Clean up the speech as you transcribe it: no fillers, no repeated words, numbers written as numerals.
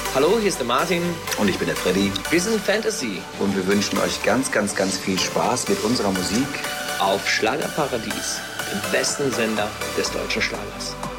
Hallo, hier ist der Martin. Und ich bin der Freddy. Wir sind Fantasy. Und wir wünschen euch ganz, ganz, ganz viel Spaß mit unserer Musik auf Schlagerparadies, dem besten Sender des deutschen Schlagers.